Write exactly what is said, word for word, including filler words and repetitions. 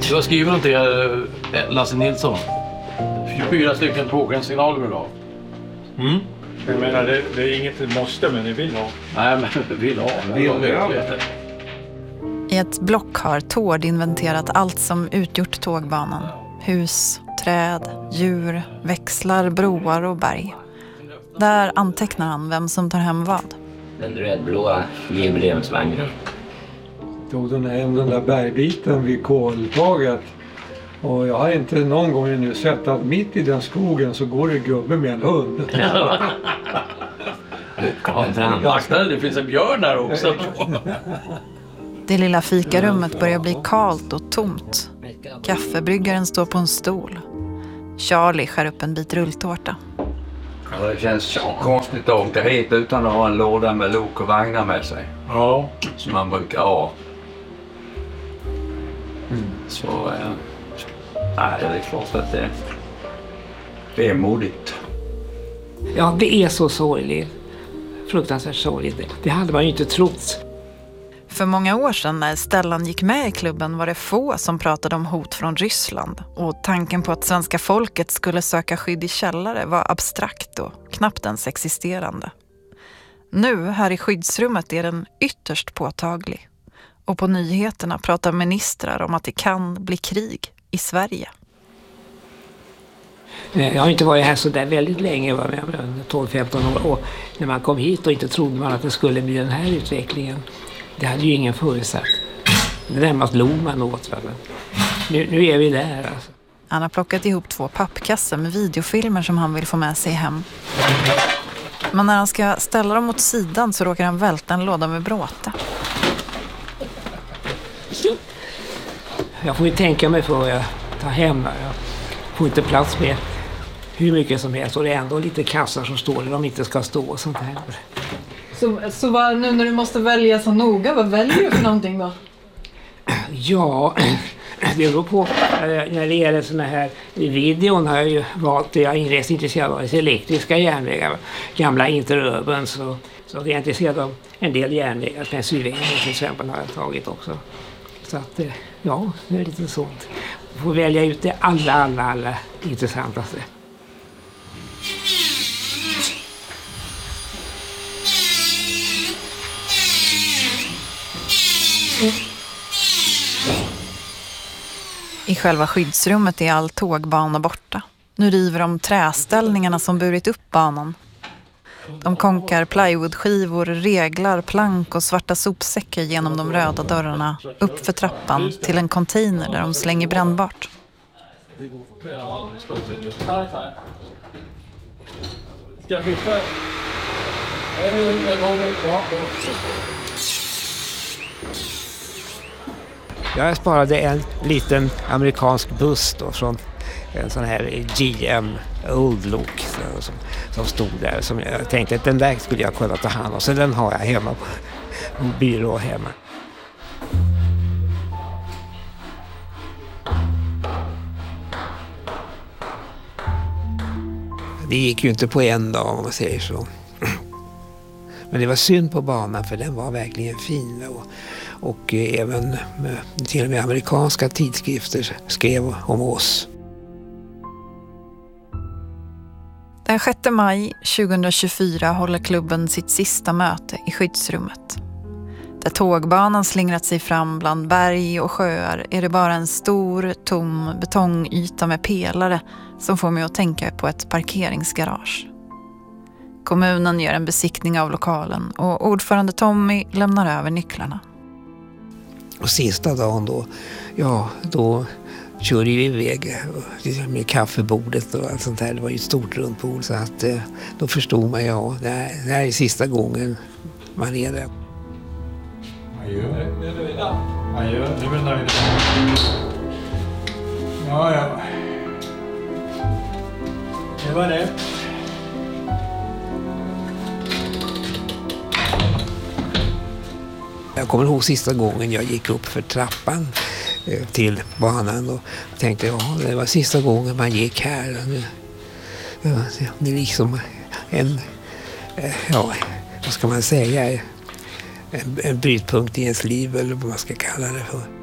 Du har skrivit något till Lasse Nilsson. tjugofyra stycken tågsignaler vill ha. Mm. Jag menar, det, det är inget måste, men ni vill ha. Nej, men vi vill ha. Vi vill ha. I ett block har Tord inventerat allt som utgjort tågbanan. Hus, träd, djur, växlar, broar och berg. Där antecknar han vem som tar hem vad. Den rödblåa jubileumsvagnen. Tog den hem den där bergbiten vid koltaget. Och jag har inte någon gång nu sett att mitt i den skogen så går det gubbe med en hund. Ja. Ja, det finns en björn där också. Det lilla fikarummet börjar bli kalt och tomt. Kaffebryggaren står på en stol. Charlie skär upp en bit rulltårta. Ja, det känns konstigt att åka hit utan att ha en låda med lok och vagnar med sig. Ja. Som man brukar ha. Mm. Så, eh, nej, det är klart att det, det är modigt. Ja, det är så sorgligt. Fruktansvärt sorgligt. Det hade man ju inte trott. För många år sedan när Stellan gick med i klubben var det få som pratade om hot från Ryssland. Och tanken på att svenska folket skulle söka skydd i källare var abstrakt och knappt ens existerande. Nu här i skyddsrummet är den ytterst påtaglig. Och på nyheterna pratar ministrar om att det kan bli krig i Sverige. Jag har inte varit här så där väldigt länge, jag var med tolv femton år. Och när man kom hit och inte trodde man att det skulle bli den här utvecklingen. Det hade ju ingen förutsatt. Det närmast log man åt. Nu, nu är vi där. Alltså. Han har plockat ihop två pappkassar med videofilmer som han vill få med sig hem. Men när han ska ställa dem åt sidan så råkar han välta en låda med bråte. Jag får ju tänka mig för att jag tar hem. Jag får inte plats med hur mycket som helst. Och det är ändå lite kassar som står där de inte ska stå och sånt här. Så, så vad, nu när du måste välja så noga, vad väljer du för någonting då? Ja, det beror på. När det gäller såna här videon har jag ju valt, jag är inrest intresserad av elektriska järnvägar, gamla interurban, så, så jag är intresserad av en del järnvägar. Pennsylvania till exempel har jag tagit också. Så att, ja, det är lite sånt. Jag får välja ut det alla, alla, alla intressantaste. I själva skyddsrummet är all tågbana borta. Nu river de träställningarna som burit upp banan. De konkar plywoodskivor, reglar, plank och svarta sopsäckar genom de röda dörrarna upp för trappan till en container där de slänger brännbart. Jag sparade en liten amerikansk buss då från en sån här G M Old Look som, som stod där. Som jag tänkte att den där skulle jag kunna ta hand om. Så den har jag hemma på en byrå hemma. Det gick ju inte på en dag om man säger så. Men det var synd på banan för den var verkligen fin. Och, och även till och med amerikanska tidskrifter skrev om oss. Den sjätte maj tjugohundratjugofyra håller klubben sitt sista möte i skyddsrummet. Där tågbanan slingrat sig fram bland berg och sjöar är det bara en stor, tom betongyta med pelare som får mig att tänka på ett parkeringsgarage. Kommunen gör en besiktning av lokalen och ordförande Tommy lämnar över nycklarna. Och sista dagen då, ja, då körde vi iväg med kaffebordet och allt sånt där. Det var ju ett stort runt bord så att då förstod man, ja, det här, det här är sista gången man är där. Adjö, är du nöjda? Adjö, du är väl nöjda? Ja, ja. Det var det. Jag kommer ihåg sista gången jag gick upp för trappan till banan och tänkte, ja, det var sista gången man gick här. Ja, det är liksom en, ja, vad ska man säga, en, en brytpunkt i ens liv eller vad man ska kalla det för.